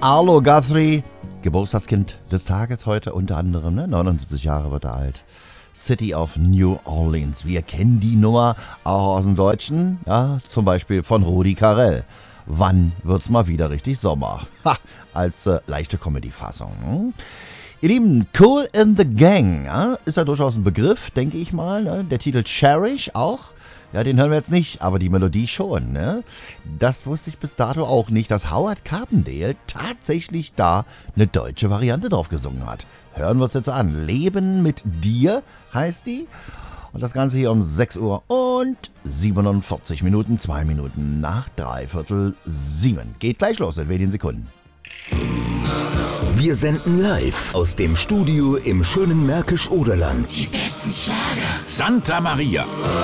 Arlo Guthrie, Geburtstagskind des Tages heute unter anderem, ne? 79 Jahre wird er alt. City of New Orleans. Wir kennen die Nummer auch aus dem Deutschen, ja, zum Beispiel von Rudi Carrell. Wann wird's mal wieder richtig Sommer? Ha, als leichte Comedy-Fassung. Hm? Ihr Lieben, Kool and the Gang, ja, ist ja durchaus ein Begriff, denke ich mal. Ne? Der Titel Cherish auch. Ja, den hören wir jetzt nicht, aber die Melodie schon. Ne? Das wusste ich bis dato auch nicht, dass Howard Carpendale tatsächlich da eine deutsche Variante drauf gesungen hat. Hören wir uns jetzt an. Leben mit dir heißt die. Und das Ganze hier um 6 Uhr und 47 Minuten, 2 Minuten nach 6:45. Geht gleich los in wenigen Sekunden. Wir senden live aus dem Studio im schönen Märkisch-Oderland. Die besten Schlager. Santa Maria.